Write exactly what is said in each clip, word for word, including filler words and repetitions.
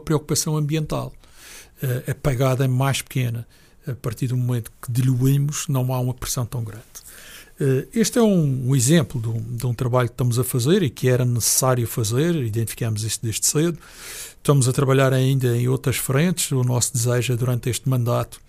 preocupação ambiental. A pegada é mais pequena. A partir do momento que diluímos, não há uma pressão tão grande. Este é um, um exemplo de um, de um trabalho que estamos a fazer e que era necessário fazer, identificamos isto desde cedo. Estamos a trabalhar ainda em outras frentes. O nosso desejo é, durante este mandato,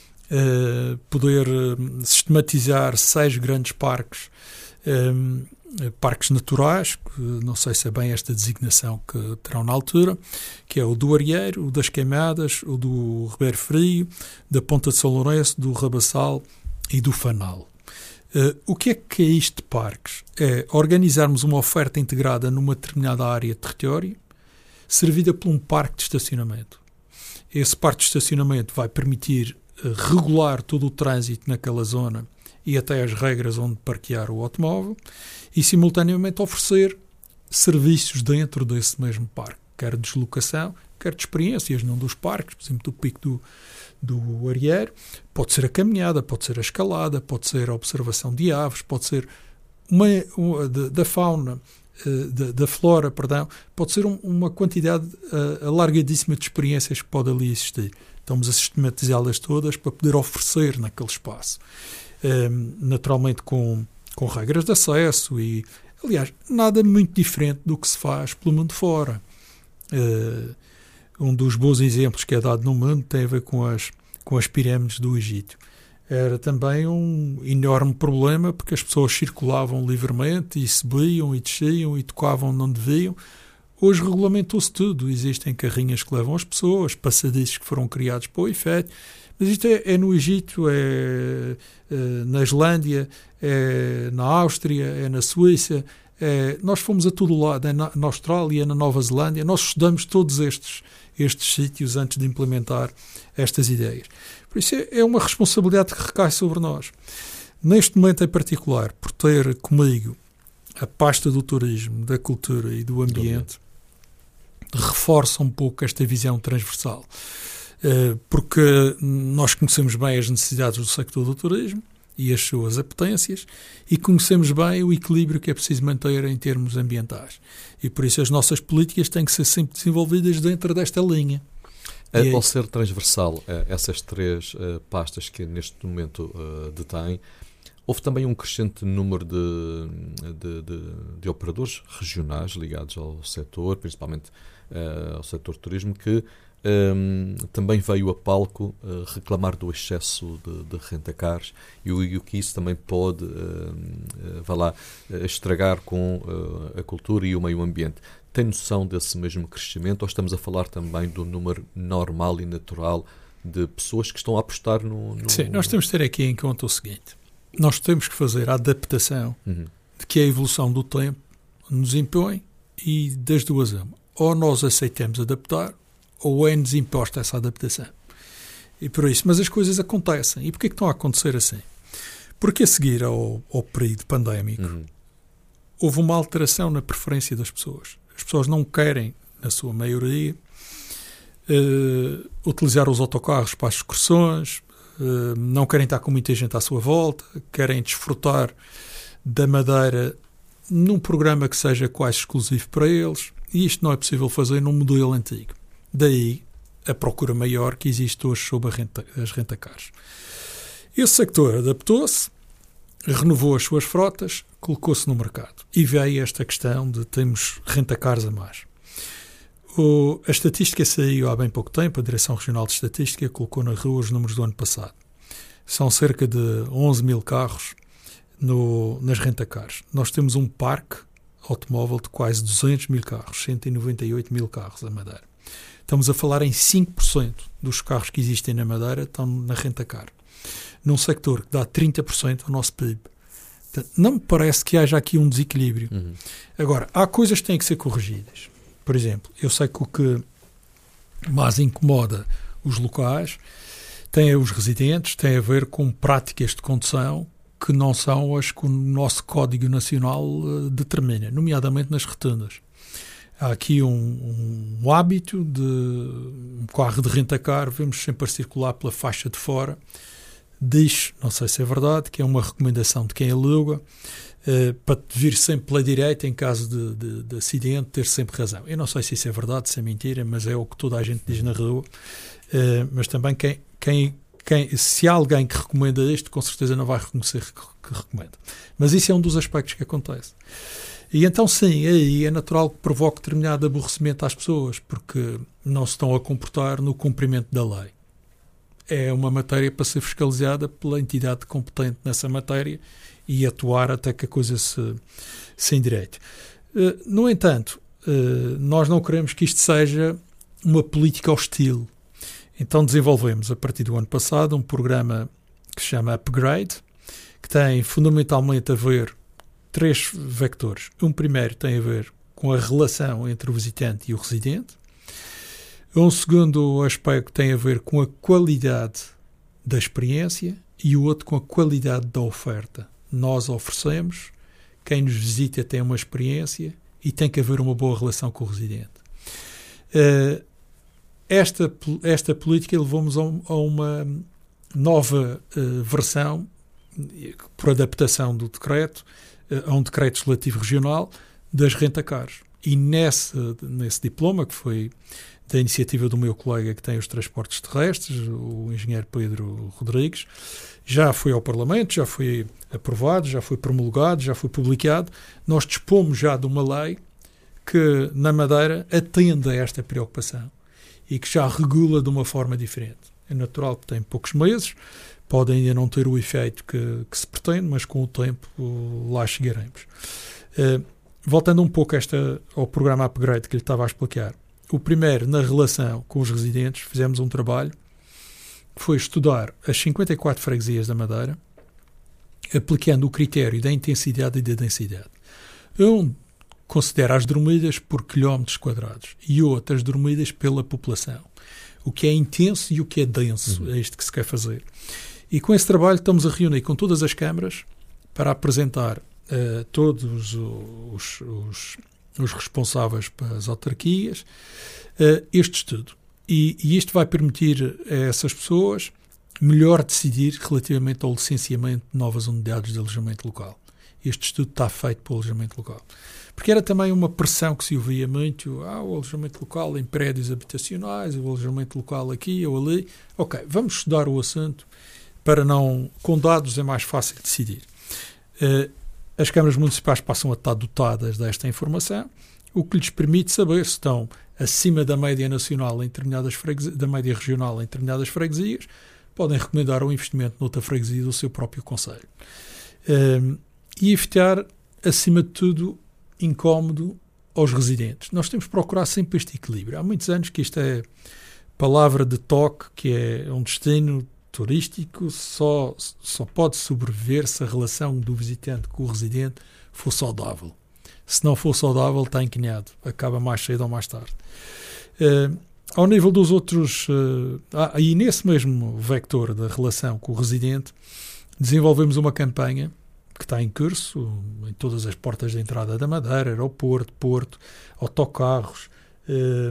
uh, poder uh, sistematizar seis grandes parques, um, parques naturais, que não sei se é bem esta designação que terão na altura, que é o do Arieiro, o das Queimadas, o do Ribeiro Frio, da Ponta de São Lourenço, do Rabassal e do Fanal. Uh, o que é que é isto de parques? É organizarmos uma oferta integrada numa determinada área de território, servida por um parque de estacionamento. Esse parque de estacionamento vai permitir uh, regular todo o trânsito naquela zona e até as regras onde parquear o automóvel e, simultaneamente, oferecer serviços dentro desse mesmo parque, quer de deslocação, quer de experiências num dos parques, por exemplo, do Pico do do Arieiro, pode ser a caminhada, pode ser a escalada, pode ser a observação de aves, pode ser uma, uma da, da fauna, uh, da, da flora, perdão, pode ser um, uma quantidade uh, alargadíssima de experiências que pode ali existir. Estamos a sistematizá-las todas para poder oferecer naquele espaço. Um, naturalmente com, com regras de acesso e, aliás, nada muito diferente do que se faz pelo mundo fora. Uh, Um dos bons exemplos que é dado no mundo tem a ver com as, com as pirâmides do Egito. Era também um enorme problema porque as pessoas circulavam livremente e subiam e desciam e tocavam onde deviam. Hoje regulamentou-se tudo. Existem carrinhas que levam as pessoas, passadiços que foram criados para o efeito. Mas isto é, é no Egito, é, é na Islândia, é na Áustria, é na Suíça. É, nós fomos a todo lado, é na, na Austrália, na Nova Zelândia. Nós estudamos todos estes estes sítios antes de implementar estas ideias. Por isso é, é uma responsabilidade que recai sobre nós. Neste momento em particular, por ter comigo a pasta do turismo, da cultura e do ambiente, reforça um pouco esta visão transversal. Porque nós conhecemos bem as necessidades do sector do turismo e as suas apetências e conhecemos bem o equilíbrio que é preciso manter em termos ambientais. E por isso as nossas políticas têm que ser sempre desenvolvidas dentro desta linha. E ao ser transversal, essas três uh, pastas que neste momento uh, detém, houve também um crescente número de, de, de, de operadores regionais ligados ao setor, principalmente uh, ao setor turismo, que Um, também veio a palco uh, reclamar do excesso de, de rentacars e o, e o que isso também pode uh, uh, vá lá, uh, estragar com uh, a cultura e o meio ambiente. Tem noção desse mesmo crescimento ou estamos a falar também do número normal e natural de pessoas que estão a apostar no... no... Sim, nós temos de ter aqui em conta o seguinte. Nós temos que fazer a adaptação uhum. de que a evolução do tempo nos impõe e das duas uma. Ou nós aceitamos adaptar ou é-nos imposta essa adaptação. E por isso, mas as coisas acontecem. E porquê que estão a acontecer assim? Porque a seguir ao, ao período pandémico uhum. houve uma alteração na preferência das pessoas. As pessoas não querem, na sua maioria, uh, utilizar os autocarros para as excursões, uh, não querem estar com muita gente à sua volta, querem desfrutar da Madeira num programa que seja quase exclusivo para eles, e isto não é possível fazer num modelo antigo. Daí a procura maior que existe hoje sobre a renta, as rentacars. Esse sector adaptou-se, renovou as suas frotas, colocou-se no mercado. E veio esta questão de termos rentacars a mais. O, a estatística saiu há bem pouco tempo, a Direção Regional de Estatística colocou na rua os números do ano passado. São cerca de onze mil carros no, nas rentacars. Nós temos um parque automóvel de quase duzentos mil carros, cento e noventa e oito mil carros a Madeira. Estamos a falar em cinco por cento dos carros que existem na Madeira estão na rentacar. Num sector que dá trinta por cento ao nosso P I B. Portanto, não me parece que haja aqui um desequilíbrio. Uhum. Agora, há coisas que têm que ser corrigidas. Por exemplo, eu sei que o que mais incomoda os locais tem os residentes, tem a ver com práticas de condução que não são as que o nosso Código Nacional uh, determina, nomeadamente nas rotundas. Há aqui um, um hábito de um carro de rentacar, vemos sempre a circular pela faixa de fora diz, não sei se é verdade, que é uma recomendação de quem aluga, Uh, para vir sempre pela direita em caso de, de, de acidente, ter sempre razão. Eu não sei se isso é verdade, se é mentira, mas é o que toda a gente diz na rua. Uh, mas também quem, quem, quem, se há alguém que recomenda isto, com certeza não vai reconhecer que, que recomenda. Mas isso é um dos aspectos que acontece. E então sim, aí é natural que provoque determinado aborrecimento às pessoas, porque não se estão a comportar no cumprimento da lei. É uma matéria para ser fiscalizada pela entidade competente nessa matéria e atuar até que a coisa se, se endireite. Uh, no entanto, uh, nós não queremos que isto seja uma política hostil. Então desenvolvemos, a partir do ano passado, um programa que se chama Upgrade, que tem fundamentalmente a ver três vectores. Um primeiro tem a ver com a relação entre o visitante e o residente. Um segundo aspecto tem a ver com a qualidade da experiência e o outro com a qualidade da oferta. Nós oferecemos, quem nos visita tem uma experiência e tem que haver uma boa relação com o residente. Uh, esta, esta política levou-nos a, a uma nova uh, versão, por adaptação do decreto, uh, a um decreto legislativo regional, das rentacars. E nesse, nesse diploma, que foi da iniciativa do meu colega que tem os transportes terrestres, o engenheiro Pedro Rodrigues, já foi ao Parlamento, já foi aprovado, já foi promulgado, já foi publicado. Nós dispomos já de uma lei que, na Madeira, atende a esta preocupação e que já regula de uma forma diferente. É natural que tem poucos meses, pode ainda não ter o efeito que, que se pretende, mas com o tempo lá chegaremos. Uh, voltando um pouco esta, ao programa Upgrade que lhe estava a explicar, o primeiro, na relação com os residentes, fizemos um trabalho que foi estudar as cinquenta e quatro freguesias da Madeira, aplicando o critério da intensidade e da densidade. Um considera as dormidas por quilómetros quadrados e outro as dormidas pela população. O que é intenso e o que é denso, uhum. É isto que se quer fazer. E com esse trabalho estamos a reunir com todas as câmaras para apresentar a uh, todos os, os, os responsáveis pelas autarquias uh, este estudo. E, e isto vai permitir a essas pessoas melhor decidir relativamente ao licenciamento de novas unidades de alojamento local. Este estudo está feito para o alojamento local. Porque era também uma pressão que se ouvia muito, ah, o alojamento local em prédios habitacionais, o alojamento local aqui ou ali. Ok, vamos estudar o assunto para não... Com dados é mais fácil decidir. Uh, as câmaras municipais passam a estar dotadas desta informação, o que lhes permite saber se estão acima da média nacional em determinadas freguesias, da média regional em determinadas freguesias, podem recomendar um investimento noutra freguesia do seu próprio concelho. Uh, e evitar, acima de tudo, incómodo aos residentes. Nós temos que procurar sempre este equilíbrio. Há muitos anos que isto é palavra de toque, que é um destino turístico, só, só pode sobreviver se a relação do visitante com o residente for saudável. Se não for saudável, está enquinhado. Acaba mais cedo ou mais tarde. Uh, ao nível dos outros... Uh, ah, e nesse mesmo vector da relação com o residente, desenvolvemos uma campanha que está em curso em todas as portas de entrada da Madeira, aeroporto, porto, autocarros, eh,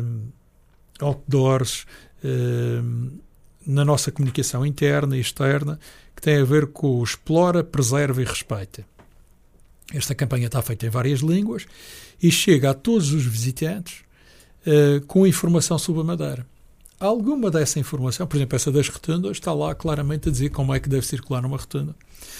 outdoors, eh, na nossa comunicação interna e externa, que tem a ver com o explora, preserva e respeita. Esta campanha está feita em várias línguas e chega a todos os visitantes eh, com informação sobre a Madeira. Alguma dessa informação, por exemplo, essa das rotundas, está lá claramente a dizer como é que deve circular numa rotunda.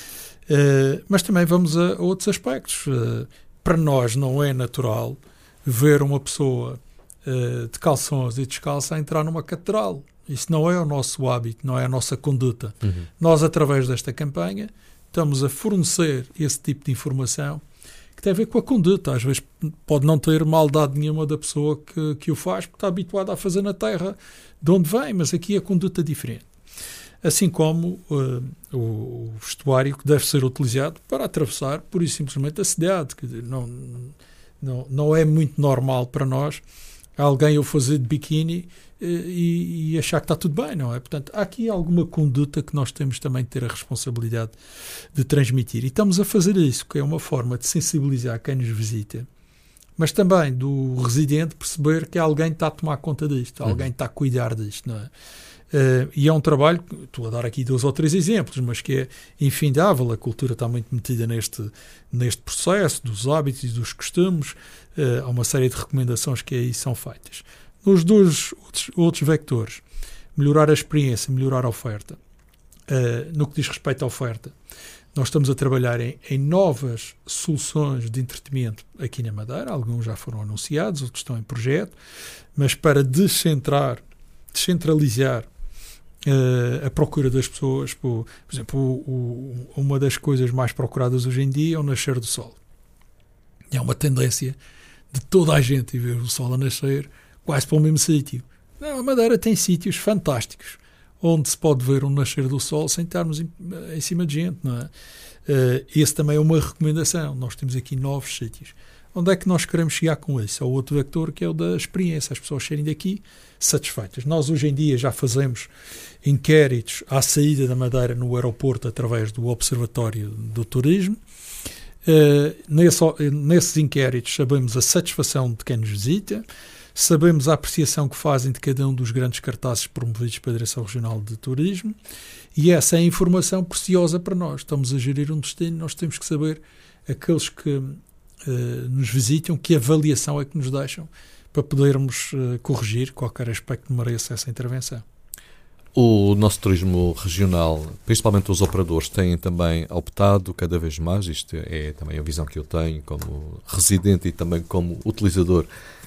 Uh, mas também vamos a, a outros aspectos. Uh, para nós não é natural ver uma pessoa uh, de calções e descalça a entrar numa catedral. Isso não é o nosso hábito, não é a nossa conduta. Uhum. Nós, através desta campanha, estamos a fornecer esse tipo de informação que tem a ver com a conduta. Às vezes pode não ter maldade nenhuma da pessoa que, que o faz, porque está habituada a fazer na terra de onde vem, mas aqui a conduta é diferente. Assim como uh, o vestuário que deve ser utilizado para atravessar pura e simplesmente a cidade. Que não, não, não é muito normal para nós alguém o fazer de biquíni uh, e, e achar que está tudo bem, não é? Portanto, há aqui alguma conduta que nós temos também de ter a responsabilidade de transmitir. E estamos a fazer isso, que é uma forma de sensibilizar quem nos visita mas também do residente perceber que alguém está a tomar conta disto, uhum. alguém está a cuidar disto, não é? Uh, e é um trabalho, estou a dar aqui dois ou três exemplos, mas que é infindável. A cultura está muito metida neste, neste processo dos hábitos e dos costumes. Uh, há uma série de recomendações que aí são feitas. Nos dois outros, outros vectores, melhorar a experiência, melhorar a oferta. Uh, no que diz respeito à oferta, nós estamos a trabalhar em, em novas soluções de entretenimento aqui na Madeira. Alguns já foram anunciados, outros estão em projeto, mas para descentrar, descentralizar Uh, a procura das pessoas. Por, por exemplo, o, o, uma das coisas mais procuradas hoje em dia é o nascer do sol. E é uma tendência de toda a gente ir ver o sol a nascer quase para o mesmo sítio. Não, a Madeira tem sítios fantásticos onde se pode ver o nascer do sol sem estarmos em, em cima de gente, não é? Uh, esse também é uma recomendação. Nós temos aqui novos sítios. Onde é que nós queremos chegar com isso? É o outro vector, que é o da experiência, as pessoas saírem daqui satisfeitas. Nós hoje em dia já fazemos inquéritos à saída da Madeira no aeroporto através do Observatório do Turismo. Uh, nesse, nesses inquéritos sabemos a satisfação de quem nos visita, sabemos a apreciação que fazem de cada um dos grandes cartazes promovidos pela Direção Regional de Turismo, e essa é a informação preciosa para nós. Estamos a gerir um destino, nós temos que saber aqueles que Uh, nos visitam, que avaliação é que nos deixam para podermos uh, corrigir qualquer aspecto que mereça essa intervenção. O nosso turismo regional, principalmente os operadores, têm também optado cada vez mais, isto é também a visão que eu tenho como residente e também como utilizador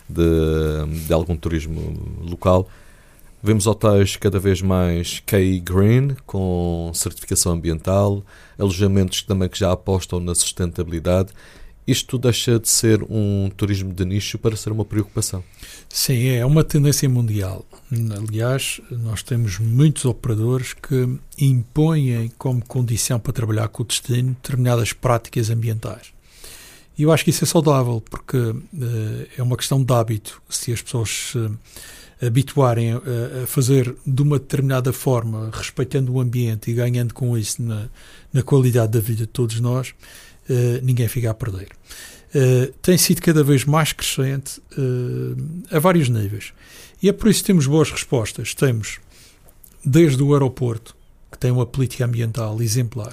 de, de algum turismo local. Vemos hotéis cada vez mais K-Green, com certificação ambiental, alojamentos também que já apostam na sustentabilidade. Isto deixa de ser um turismo de nicho para ser uma preocupação. Sim, é uma tendência mundial. Aliás, nós temos muitos operadores que impõem como condição para trabalhar com o destino determinadas práticas ambientais. E eu acho que isso é saudável, porque uh, é uma questão de hábito. Se as pessoas se uh, habituarem a, a fazer de uma determinada forma, respeitando o ambiente e ganhando com isso na, na qualidade da vida de todos nós, Uh, ninguém fica a perder. Uh, tem sido cada vez mais crescente uh, a vários níveis. E é por isso que temos boas respostas. Temos, desde o aeroporto, que tem uma política ambiental exemplar.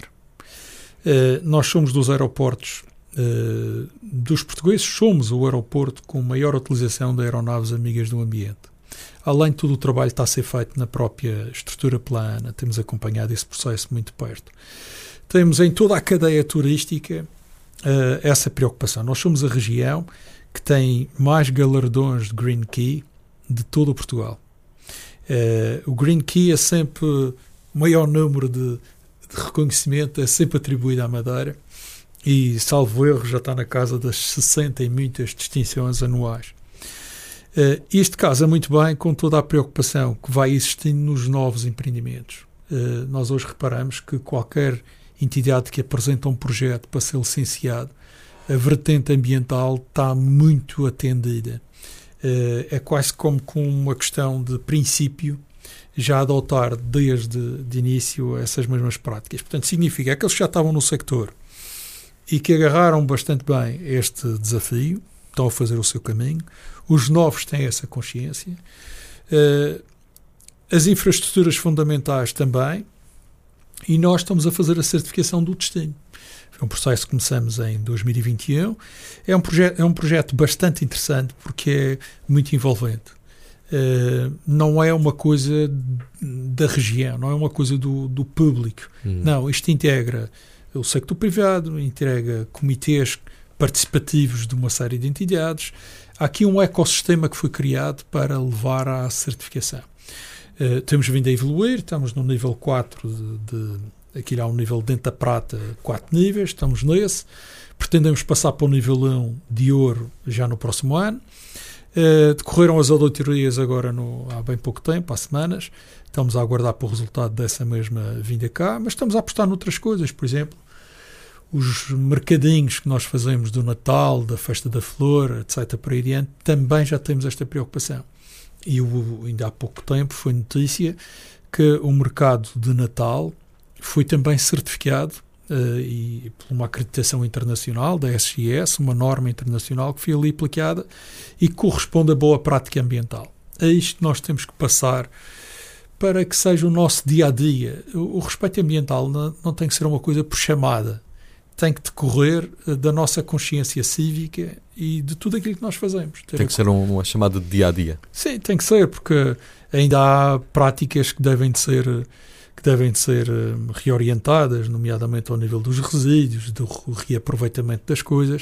Uh, nós somos dos aeroportos uh, dos portugueses, somos o aeroporto com maior utilização de aeronaves amigas do ambiente. Além de todo o trabalho que está a ser feito na própria estrutura plana, temos acompanhado esse processo muito de perto. Temos em toda a cadeia turística uh, essa preocupação. Nós somos a região que tem mais galardões de Green Key de todo o Portugal. Uh, o Green Key é sempre o maior número de, de reconhecimento, é sempre atribuído à Madeira e, salvo erro, já está na casa das sessenta e muitas distinções anuais. Uh, isto casa muito bem com toda a preocupação que vai existindo nos novos empreendimentos. Uh, nós hoje reparamos que qualquer entidade que apresenta um projeto para ser licenciado, a vertente ambiental está muito atendida. Uh, é quase como com uma questão de princípio já adotar desde de início essas mesmas práticas. Portanto, significa que aqueles que já estavam no sector e que agarraram bastante bem este desafio, estão a fazer o seu caminho, os novos têm essa consciência, uh, as infraestruturas fundamentais também, e nós estamos a fazer a certificação do destino. É um processo que começamos em dois mil e vinte e um. É um projeto, é um projeto bastante interessante porque é muito envolvente. Uh, não é uma coisa da região, não é uma coisa do, do público. Hum. Não, isto integra o sector privado, integra comitês participativos de uma série de entidades. Há aqui um ecossistema que foi criado para levar à certificação. Uh, temos vindo a evoluir, estamos no nível quatro, de, de, aqui há um nível dentro da prata, quatro níveis, estamos nesse, pretendemos passar para o nível um de ouro já no próximo ano. Uh, decorreram as auditorias agora no, há bem pouco tempo, há semanas, estamos a aguardar para o resultado dessa mesma vinda cá, mas estamos a apostar noutras coisas, por exemplo, os mercadinhos que nós fazemos do Natal, da Festa da Flor, etcétera, por aí adiante, também já temos esta preocupação. E o, ainda há pouco tempo foi notícia que o mercado de Natal foi também certificado uh, e por uma acreditação internacional da S G S, uma norma internacional que foi ali aplicada e que corresponde a boa prática ambiental. É isto que nós temos que passar para que seja o nosso dia-a-dia. O, o respeito ambiental não, não tem que ser uma coisa por chamada, tem que decorrer da nossa consciência cívica e de tudo aquilo que nós fazemos. Tem, tem que ser uma chamada de dia-a-dia. Sim, tem que ser, porque ainda há práticas que devem de ser, que devem de ser reorientadas, nomeadamente ao nível dos resíduos, do reaproveitamento das coisas,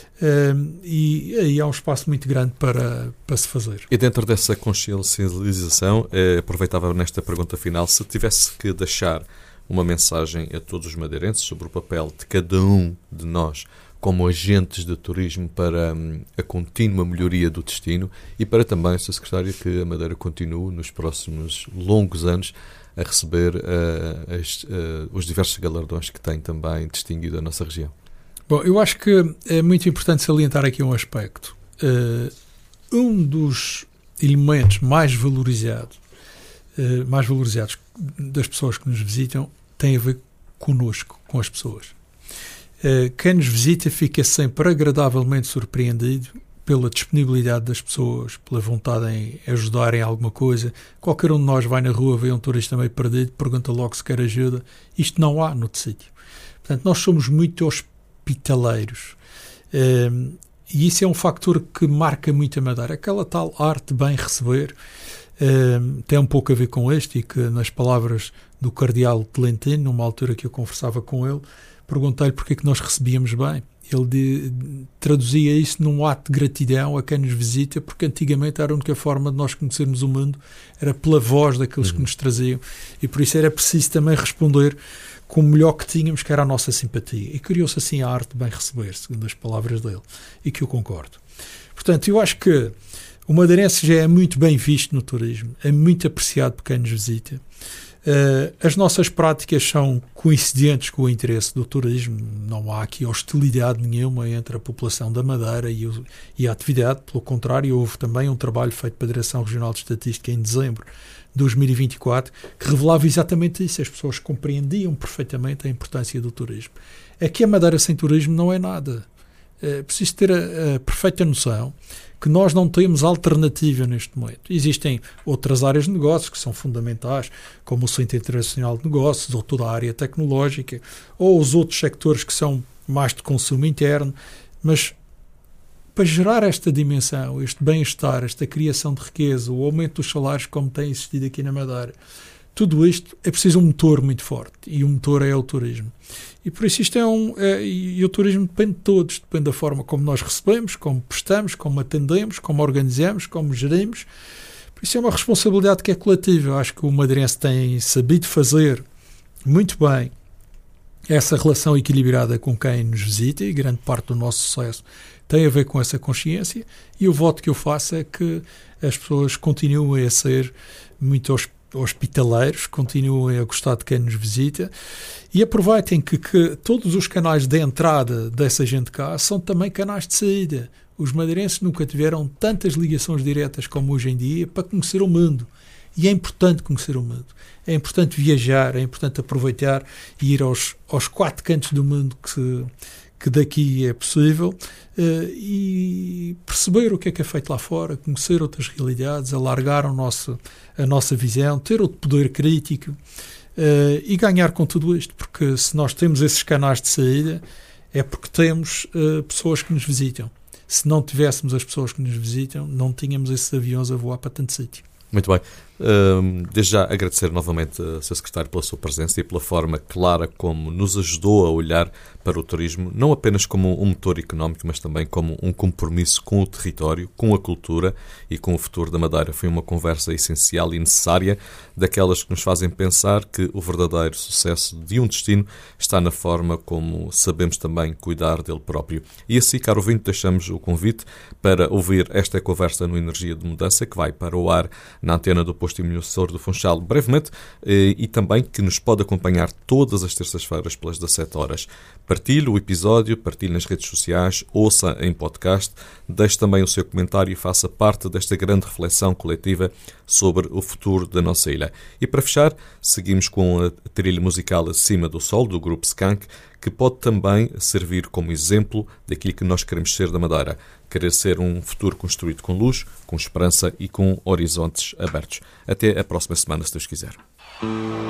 e aí há um espaço muito grande para, para se fazer. E dentro dessa consciencialização, eh, aproveitava nesta pergunta final, se tivesse que deixar uma mensagem a todos os madeirenses sobre o papel de cada um de nós como agentes de turismo para hum, a contínua melhoria do destino e para também, senhor Secretário, que a Madeira continue nos próximos longos anos a receber uh, as, uh, os diversos galardões que tem também distinguido a nossa região. Bom, eu acho que é muito importante salientar aqui um aspecto. Uh, um dos elementos mais valorizados, uh, mais valorizados das pessoas que nos visitam tem a ver connosco, com as pessoas. Uh, quem nos visita fica sempre agradavelmente surpreendido pela disponibilidade das pessoas, pela vontade em ajudar em alguma coisa. Qualquer um de nós vai na rua, vê um turista meio perdido, pergunta logo se quer ajuda. Isto não há noutro sítio. Portanto, nós somos muito hospitaleiros. Uh, e isso é um fator que marca muito a Madeira. Aquela tal arte de bem receber uh, tem um pouco a ver com este, e que nas palavras do cardeal Tolentino, numa altura que eu conversava com ele, perguntei-lhe porque é que nós recebíamos bem. Ele de, traduzia isso num ato de gratidão a quem nos visita, porque antigamente era a única forma de nós conhecermos o mundo, era pela voz daqueles uhum. que nos traziam, e por isso era preciso também responder com o melhor que tínhamos, que era a nossa simpatia. E criou-se assim a arte de bem receber, segundo as palavras dele, e que eu concordo. Portanto, eu acho que o madeirense já é muito bem visto no turismo, é muito apreciado por quem nos visita. Uh, as nossas práticas são coincidentes com o interesse do turismo, não há aqui hostilidade nenhuma entre a população da Madeira e, o, e a atividade, pelo contrário, houve também um trabalho feito pela Direção Regional de Estatística em dezembro de dois mil e vinte e quatro que revelava exatamente isso, as pessoas compreendiam perfeitamente a importância do turismo. Aqui a Madeira sem turismo não é nada, é preciso ter a, a perfeita noção que nós não temos alternativa neste momento. Existem outras áreas de negócios que são fundamentais, como o Centro Internacional de Negócios, ou toda a área tecnológica, ou os outros sectores que são mais de consumo interno, mas para gerar esta dimensão, este bem-estar, esta criação de riqueza, o aumento dos salários como tem existido aqui na Madeira, tudo isto é preciso um motor muito forte, e o motor é o turismo. E por isso isto é um... É, e o turismo depende de todos, depende da forma como nós recebemos, como prestamos, como atendemos, como organizamos, como gerimos. Por isso é uma responsabilidade que é coletiva. Eu acho que o madeirense tem sabido fazer muito bem essa relação equilibrada com quem nos visita, e grande parte do nosso sucesso tem a ver com essa consciência, e o voto que eu faço é que as pessoas continuem a ser muito hospitaleiros, continuem a gostar de quem nos visita, e aproveitem que, que todos os canais de entrada dessa gente cá são também canais de saída. Os madeirenses nunca tiveram tantas ligações diretas como hoje em dia para conhecer o mundo, e é importante conhecer o mundo, é importante viajar, é importante aproveitar e ir aos, aos quatro cantos do mundo que, que daqui é possível, uh, e perceber o que é que é feito lá fora, conhecer outras realidades, alargar o nosso, a nossa visão, ter outro poder crítico, uh, e ganhar com tudo isto, porque se nós temos esses canais de saída é porque temos uh, pessoas que nos visitam. Se não tivéssemos as pessoas que nos visitam, não tínhamos esses aviões a voar para tanto sítio. Muito bem. Um, desde já agradecer novamente a senhor Secretário pela sua presença e pela forma clara como nos ajudou a olhar para o turismo, não apenas como um motor económico, mas também como um compromisso com o território, com a cultura e com o futuro da Madeira. Foi uma conversa essencial e necessária, daquelas que nos fazem pensar que o verdadeiro sucesso de um destino está na forma como sabemos também cuidar dele próprio. E assim, caro ouvinte, deixamos o convite para ouvir esta conversa no Energia de Mudança, que vai para o ar na antena do Posto Emissor do Funchal brevemente, e também que nos pode acompanhar todas as terças-feiras pelas dezassete horas. Partilhe o episódio, partilhe nas redes sociais, ouça em podcast, deixe também o seu comentário e faça parte desta grande reflexão coletiva sobre o futuro da nossa ilha. E para fechar, seguimos com a trilha musical Acima do Sol, do grupo Skank, que pode também servir como exemplo daquilo que nós queremos ser da Madeira. Querer ser um futuro construído com luz, com esperança e com horizontes abertos. Até a próxima semana, se Deus quiser.